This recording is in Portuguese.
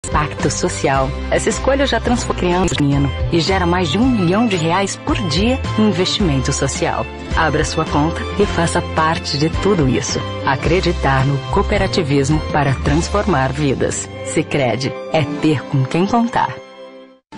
Impacto social. Essa escolha já transformou criança e menino e gera mais de R$1 milhão por dia em investimento social. Abra sua conta e faça parte de tudo isso. Acreditar no cooperativismo para transformar vidas. Sicredi é ter com quem contar.